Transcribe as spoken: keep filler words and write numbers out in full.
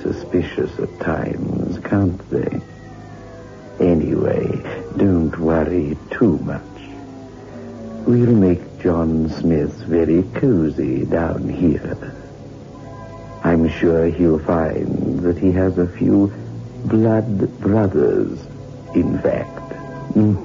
suspicious at times, can't they? Anyway, don't worry too much. We'll make John Smith very cozy down here. I'm sure he'll find that he has a few blood brothers, in fact.